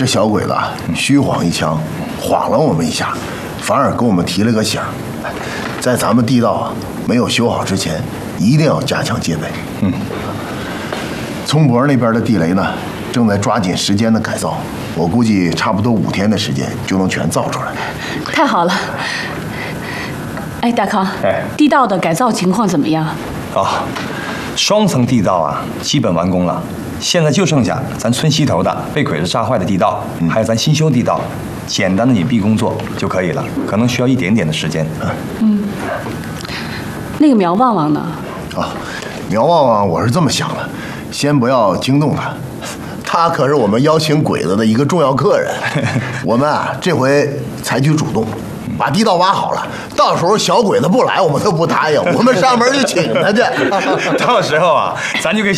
这小鬼子虚晃一枪，晃了我们一下，反而给我们提了个醒，在咱们地道没有修好之前，一定要加强戒备。葱博那边的地雷呢，正在抓紧时间的改造，我估计差不多5天的时间就能全造出来。 太好了！哎，大康，地道的改造情况怎么样？ 双层地道啊，基本完工了。现在就剩下咱村西头的被鬼子炸坏的地道，还有咱新修地道，简单的隐蔽工作就可以了，可能需要一点点的时间。 那个苗旺旺呢？ 苗旺旺，我是这么想的，先不要惊动他，他可是我们邀请鬼子的一个重要客人。我们这回采取主动，把地道挖好了，到时候小鬼子不来，我们都不答应，我们上门去请他去。 到时候咱就给